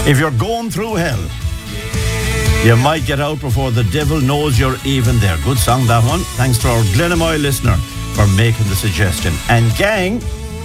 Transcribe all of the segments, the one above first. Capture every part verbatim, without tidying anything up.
If you're going through hell, you might get out before the devil knows you're even there. Good song, that one. Thanks to our Glenamoy listener for making the suggestion. And gang,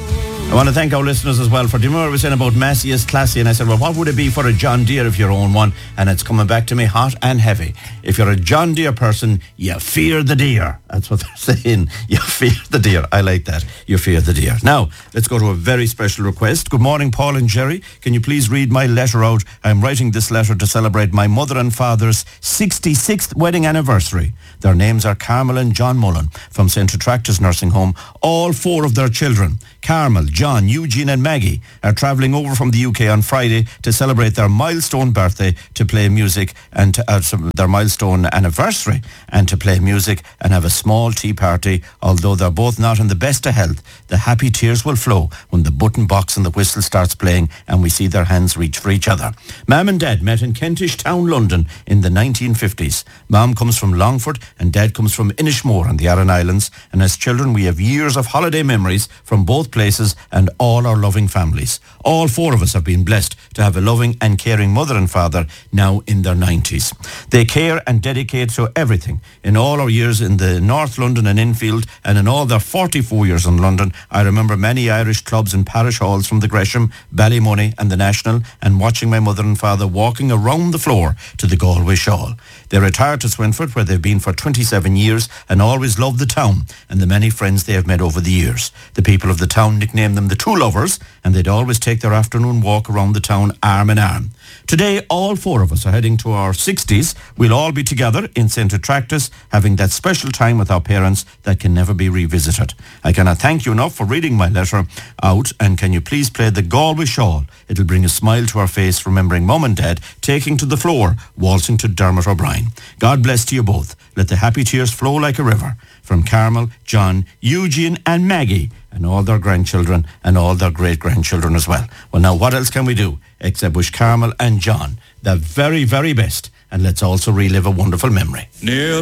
I want to thank our listeners as well for, do you remember I was saying about Massey is classy? And I said, well, what would it be for a John Deere if you own one? And it's coming back to me hot and heavy. If you're a John Deere person, you fear the deer. That's what they're saying. You fear the deer. I like that. You fear the deer. Now, let's go to a very special request. Good morning, Paul and Jerry. Can you please read my letter out? I'm writing this letter to celebrate my mother and father's sixty-sixth wedding anniversary. Their names are Carmel and John Mullen from Saint Retractus Nursing Home. All four of their children, Carmel, John, Eugene and Maggie, are travelling over from the U K on Friday to celebrate their milestone birthday, to play music and to have some, their milestone anniversary and to play music and have a small tea party. Although they're both not in the best of health, the happy tears will flow when the button box and the whistle starts playing and we see their hands reach for each other. Mum and Dad met in Kentish Town, London in the nineteen fifties. Mum comes from Longford and Dad comes from Inishmore on the Aran Islands, and as children we have years of holiday memories from both places and all our loving families. All four of us have been blessed to have a loving and caring mother and father now in their nineties. They care and dedicate to everything. In all our years in the North London and Infield, and in all their forty-four years in London, I remember many Irish clubs and parish halls from the Gresham, Ballymoney and the National, and watching my mother and father walking around the floor to the Galway Shawl. They retired to Swinford, where they've been for twenty-seven years, and always loved the town and the many friends they have met over the years. The people of the town nicknamed them the Two Lovers, and they'd always take their afternoon walk around the town arm in arm. Today, all four of us are heading to our sixties. We'll all be together in Saint Retractus, having that special time with our parents that can never be revisited. I cannot thank you enough for reading my letter out, and can you please play the Galway Shawl? It'll bring a smile to our face, remembering Mum and Dad taking to the floor, waltzing to Dermot O'Brien. God bless to you both. Let the happy tears flow like a river. From Carmel, John, Eugene and Maggie, and all their grandchildren and all their great-grandchildren as well. Well, now, what else can we do except wish Carmel and John the very, very best, and let's also relive a wonderful memory. Neil.